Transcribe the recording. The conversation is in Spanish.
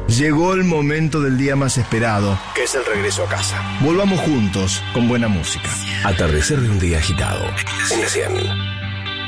Llegó el momento del día más esperado, que es el regreso a casa. Volvamos juntos con buena música. Atardecer de un día agitado. En la 100.